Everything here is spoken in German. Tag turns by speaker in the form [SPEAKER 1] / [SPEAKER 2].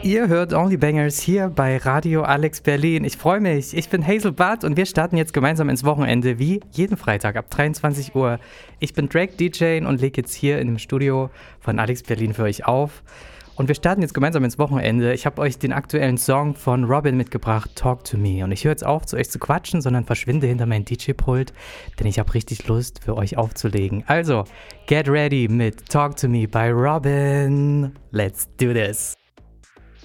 [SPEAKER 1] Ihr hört Only Bangers hier bei Radio Alex Berlin. Ich freue mich. Ich bin Hazel Bart und wir starten jetzt gemeinsam ins Wochenende, wie jeden Freitag ab 23 Uhr. Ich bin Drake DJ und lege jetzt hier in dem Studio von Alex Berlin für euch auf. Und wir starten jetzt gemeinsam ins Wochenende. Ich habe euch den aktuellen Song von Robin mitgebracht, Talk to Me. Und ich höre jetzt auf, zu euch zu quatschen, sondern verschwinde hinter mein DJ-Pult, denn ich habe richtig Lust, für euch aufzulegen. Also, get ready mit Talk to Me bei Robin. Let's do this.